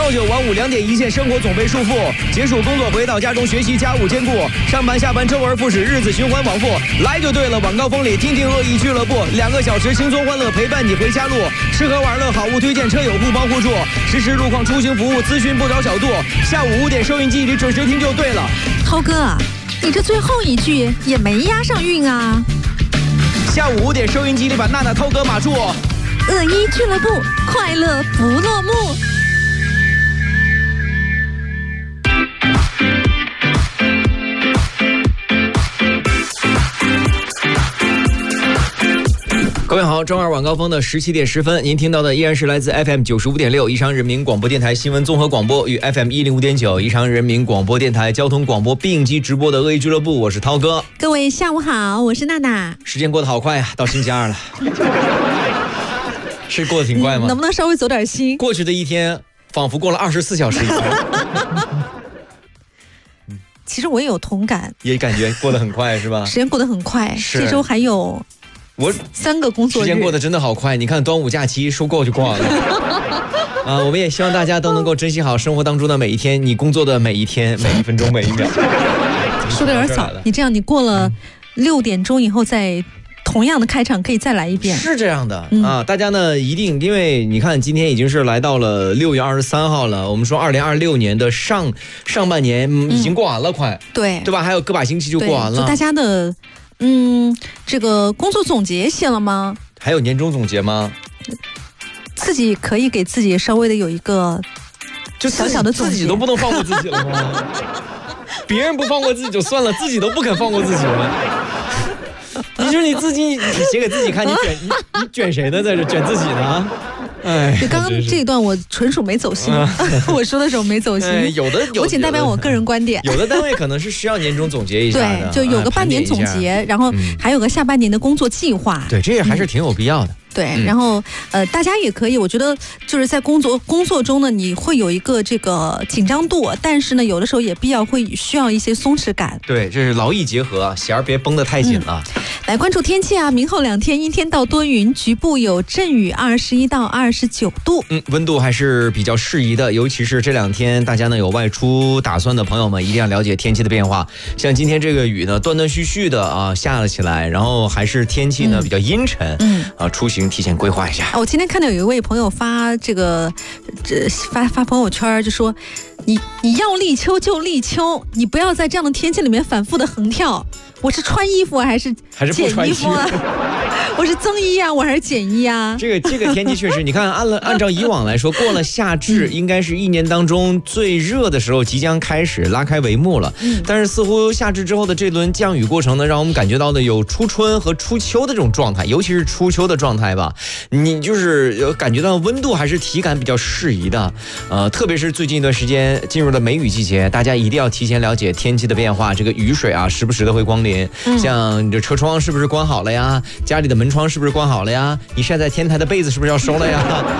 朝九晚五2点一线，生活总被束缚。结束工作回到家中，学习家务兼顾，上班下班周而复始，日子循环往复。来就对了，晚高峰里听听恶意俱乐部，2个小时轻松欢乐陪伴你回家路。吃喝玩乐好物推荐，车友互帮互助，实时路况出行服务，咨询不着小度。下午5点收音机里准时听就对了。 涛哥，你这最后一句也没押上韵啊。 下午5点收音机里把娜娜、涛哥码住。 恶意俱乐部，快乐不落幕。 各位好，周二晚高峰的17点10分，您听到的依然是来自 FM 95.6宜昌人民广播电台新闻综合广播与 FM 105.9宜昌人民广播电台交通广播并机直播的恶意俱乐部，我是涛哥。 各位下午好，我是娜娜。 时间过得好快啊，到星期二了。是过得挺快吗？ 能不能稍微走点心？ 过去的一天仿佛过了24小时一样。 其实我也有同感， 也感觉过得很快是吧？ 时间过得很快，这周还有3个工作日， 时间过得真的好快。你看端午假期说过就过了。我们也希望大家都能够珍惜好生活当中的每一天，你工作的每一天，每一分钟，每一秒。 说的有点早，你这样你过了6点钟以后再同样的开场可以再来一遍。 是这样的啊，大家呢一定，因为你看今天已经是来到了6月23号了，我们说2026年的上半年已经过完了，快对吧？还有个把星期就过完了。 就大家的这个工作总结写了吗？ 还有年终总结吗？ 自己可以给自己稍微的有一个就小小的总结。 自己都不能放过自己了吗？别人不放过自己就算了，自己都不肯放过自己了。你说你自己，你写给自己看，你卷谁呢？在这卷自己呢？哎， 刚刚这一段我纯属没走心，我说的时候没走心。 有的， 我仅代表我个人观点。 有的单位可能是需要年终总结一下的， 对，就有个半年总结，然后还有个下半年的工作计划。 对，这也还是挺有必要的。 对，然后大家也可以，我觉得就是在工作中呢，你会有一个这个紧张度，但是呢，有的时候也需要一些松弛感。 对，这是劳逸结合，弦儿别绷得太紧了。 来关注天气啊，明后2天阴天到多云，局部有阵雨，21到29度。 温度还是比较适宜的，尤其是这2天，大家呢有外出打算的朋友们，一定要了解天气的变化。像今天这个雨呢，断断续续的下了起来，然后还是天气呢比较阴沉，出行提前规划一下。 我今天看到有一位朋友发发朋友圈，就说你要立秋就立秋，你不要在这样的天气里面反复的横跳。我是穿衣服还是减衣服啊？我是增衣啊，我还是减衣啊？这个天气确实，你看按照以往来说，过了夏至，应该是1年当中最热的时候即将开始拉开帷幕了。但是似乎夏至之后的这轮降雨过程呢，让我们感觉到的有初春和初秋的这种状态，尤其是初秋的状态吧。你就是感觉到温度还是体感比较适宜的。特别是最近一段时间进入了梅雨季节，大家一定要提前了解天气的变化。这个雨水啊，时不时的会光临。像你这车窗是不是关好了呀？家里的门窗是不是关好了呀？你晒在天台的被子是不是要收了呀？